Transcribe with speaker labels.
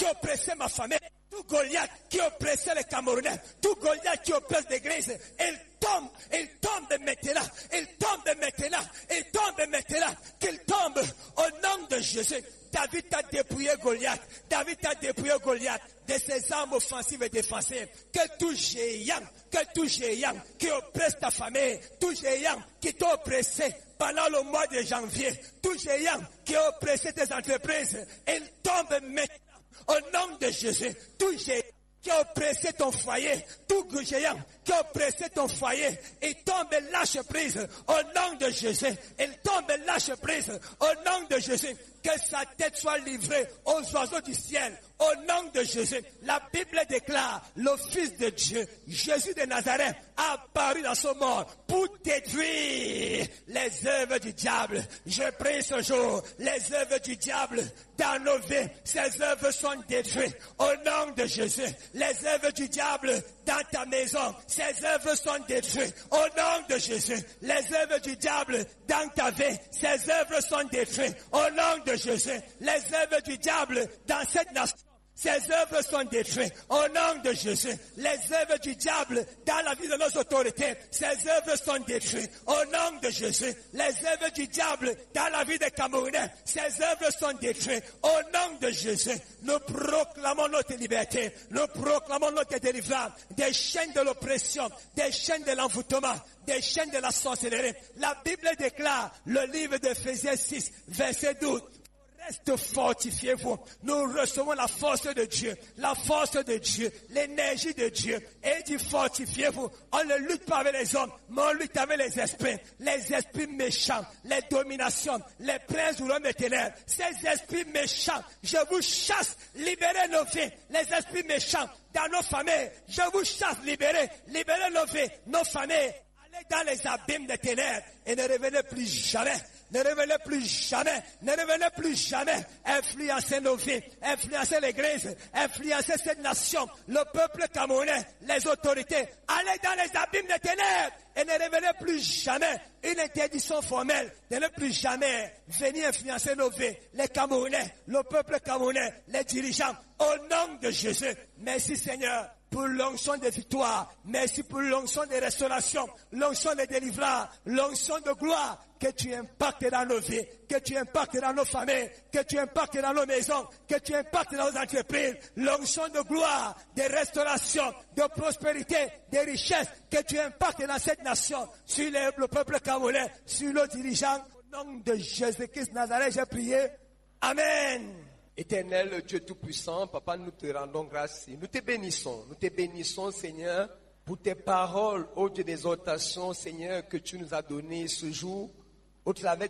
Speaker 1: qui oppressait ma famille, tout Goliath qui oppressait les Camerounais, tout Goliath qui oppresse l'Église, il tombe maintenant, qu'il tombe au nom de Jésus. David a dépouillé Goliath de ses armes offensives et défensives. Que tout géant qui oppresse ta famille, tout géant qui t'a oppressé pendant le mois de janvier, tout géant qui a oppressé tes entreprises, il tombe maintenant au nom de Jésus. Tout géant qui a oppressé ton foyer, tout géant qui a oppressé ton foyer, il tombe et lâche prise au nom de Jésus. Il tombe et lâche prise au nom de Jésus. Que sa tête soit livrée aux oiseaux du ciel au nom de Jésus. La Bible déclare, le Fils de Dieu, Jésus de Nazareth, a apparu dans ce monde pour détruire les œuvres du diable. Je prie ce jour, les œuvres du diable dans nos vies, ces œuvres sont détruites au nom de Jésus. Les œuvres du diable dans ta maison, ces œuvres sont détruites au nom de Jésus. Les œuvres du diable dans ta vie, ces œuvres sont détruites au nom de Jésus. Les œuvres du diable dans cette nation, ces œuvres sont détruites au nom de Jésus. Les œuvres du diable dans la vie de nos autorités, ces œuvres sont détruites au nom de Jésus. Les œuvres du diable dans la vie des Camerounais, ces œuvres sont détruites au nom de Jésus. Nous proclamons notre liberté, nous proclamons notre délivrance des chaînes de l'oppression, des chaînes de l'envoûtement, des chaînes de la sorcellerie. La Bible déclare, le livre d'Éphésiens 6, verset 12. Reste fortifiez-vous. Nous recevons la force de Dieu, l'énergie de Dieu. Et dit fortifiez-vous. On ne lutte pas avec les hommes, mais on lutte avec les esprits méchants, les dominations, les princes du royaume des ténèbres. Ces esprits méchants, je vous chasse, libérez nos vies. Les esprits méchants dans nos familles, je vous chasse, libérez nos vies, nos familles. Allez dans les abîmes des ténèbres et ne revenez plus jamais. Ne revenez plus jamais influencer nos vies, influencer l'église, influencer cette nation, le peuple camerounais, les autorités. Allez dans les abîmes des ténèbres et ne revenez plus jamais. Une interdiction formelle de ne plus jamais venir influencer nos vies, les Camerounais, le peuple camerounais, les dirigeants, au nom de Jésus. Merci Seigneur pour l'onction de victoire. Merci pour l'onction de restauration, l'onction de délivrance, l'onction de gloire. Que tu impactes dans nos vies, que tu impactes dans nos familles, que tu impactes dans nos maisons, que tu impactes dans nos entreprises. L'onction de gloire, de restauration, de prospérité, de richesse, que tu impactes dans cette nation, sur le peuple camerounais, sur nos dirigeants. Au nom de Jésus-Christ Nazareth, j'ai prié. Amen.
Speaker 2: Éternel Dieu Tout-Puissant, Papa, nous te rendons grâce. Nous te bénissons, Seigneur, pour tes paroles, ô Dieu d'exhortation, Seigneur, que tu nous as données ce jour, au travers